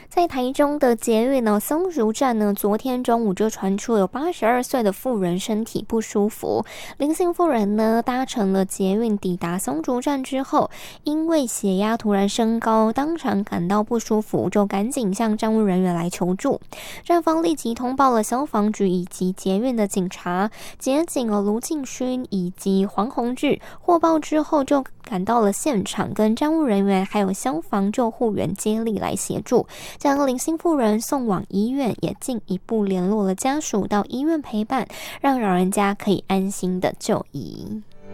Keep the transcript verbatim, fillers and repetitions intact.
在台中的捷运呢松竹站呢，昨天中午就传出有八十二岁的妇人身体不舒服。林姓妇人呢搭乘了捷运抵达松竹站之后，因为血压突然升高，当场感到不舒服，就赶紧向站务人员来求助。站方立即通报了消防局以及捷运的警察，捷警哦卢敬勋以及黄宏志获报之后就赶到了现场，跟站务人员还有消防救护员接力来协助，将林姓妇人送往医院，也进一步联络了家属到医院陪伴，让老人家可以安心的就医。